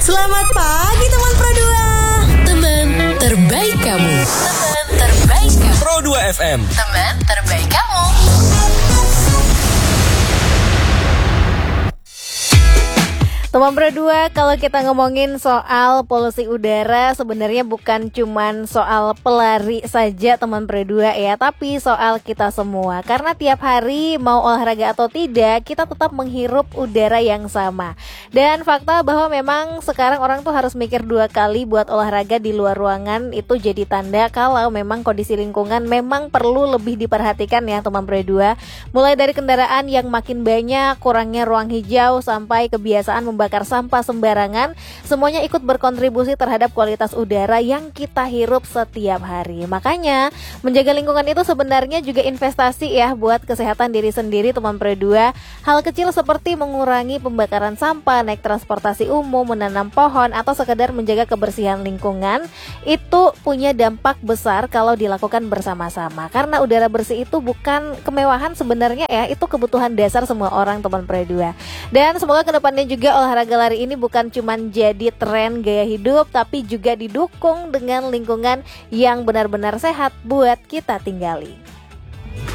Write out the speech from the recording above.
Selamat pagi teman Pro 2. Teman terbaik kamu. Teman terbaik kamu. Pro 2 FM. Teman terbaik kamu. Teman Pro 2, kalau kita ngomongin soal polusi udara sebenarnya bukan cuman soal pelari saja teman Pro 2 ya, tapi soal kita semua. Karena tiap hari mau olahraga atau tidak, kita tetap menghirup udara yang sama. Dan fakta bahwa memang sekarang orang tuh harus mikir 2 kali buat olahraga di luar ruangan, itu jadi tanda kalau memang kondisi lingkungan memang perlu lebih diperhatikan ya teman Pro 2. Mulai dari kendaraan yang makin banyak, kurangnya ruang hijau, sampai kebiasaan membakar sampah sembarangan, semuanya ikut berkontribusi terhadap kualitas udara yang kita hirup setiap hari. Makanya menjaga lingkungan itu sebenarnya juga investasi ya buat kesehatan diri sendiri teman Pro 2. Hal kecil seperti mengurangi pembakaran sampah, naik transportasi umum, menanam pohon, atau sekedar menjaga kebersihan lingkungan itu punya dampak besar kalau dilakukan bersama-sama. Karena udara bersih itu bukan kemewahan sebenarnya ya, itu kebutuhan dasar semua orang teman Pro 2. Dan semoga kedepannya juga olahraga lari ini bukan cuma jadi tren gaya hidup, tapi juga didukung dengan lingkungan yang benar-benar sehat buat kita tinggali.